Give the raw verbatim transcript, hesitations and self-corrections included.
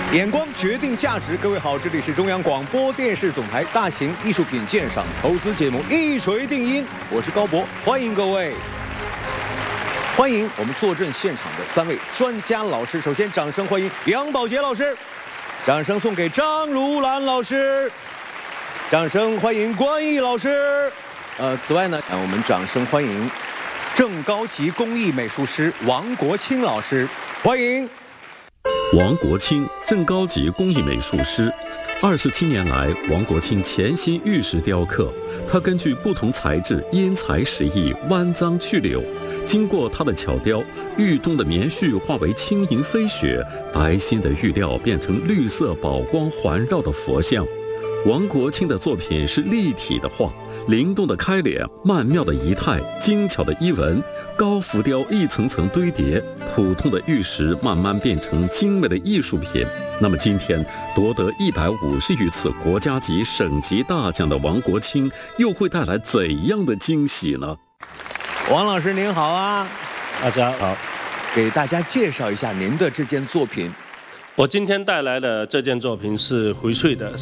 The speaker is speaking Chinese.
眼光决定价值，各位好，这里是中央广播电视总台大型艺术品鉴赏投资节目《一锤定音》，我是高博，欢迎各位，欢迎我们坐镇现场的三位专家老师。首先，掌声欢迎杨宝杰老师，掌声送给张如兰老师，掌声欢迎关毅老师。呃，此外呢，让我们掌声欢迎正高级工艺美术师王国清老师，欢迎。 王国清，正高级工艺美术师。二十七年来，王国清潜心玉石雕刻。他根据不同材质因材施艺，弯脏去柳。经过他的巧雕，玉中的棉絮化为轻盈飞雪，白皙的玉料变成绿色宝光环绕的佛像。王国清的作品是立体的画，灵动的开脸，曼妙的仪态，精巧的衣纹，高浮雕一层层堆叠，普通的玉石慢慢变成精美的艺术品。那么今天夺得一百五十余次国家级、省级大奖的王国清，又会带来怎样的惊喜呢？ 王老师您好啊， 大家好， 给大家介绍一下您的这件作品。 我今天带来的这件作品是荟萃的